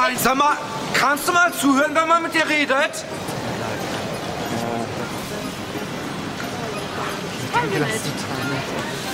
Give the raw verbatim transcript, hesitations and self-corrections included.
Nein, sag mal, kannst du mal zuhören, wenn man mit dir redet? Danke, das ist total nett.